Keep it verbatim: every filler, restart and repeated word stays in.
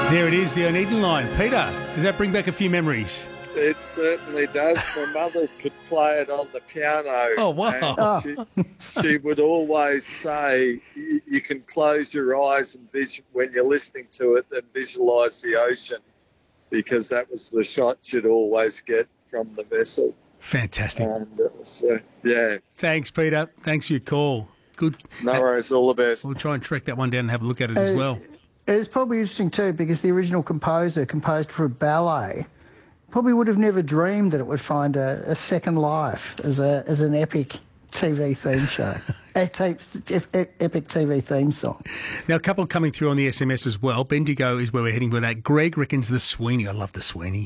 There it is, the Oneida line. Peter, does that bring back a few memories? It certainly does. My mother could play it on the piano. Oh, wow. And she, she would always say, you, you can close your eyes and vision when you're listening to it and visualise the ocean, because that was the shot you'd always get from the vessel. Fantastic. And it was, uh, yeah. Thanks, Peter. Thanks for your call. Good. No worries, all the best. We'll try and track that one down and have a look at it as Uh, well. It's probably interesting too, because the original composer composed for a ballet. Probably would have never dreamed that it would find a, a second life as a as an epic T V theme show, a tape, epic T V theme song. Now, a couple coming through on the S M S as well. Bendigo is where we're heading with that. Greg reckons the Sweeney. I love the Sweeney.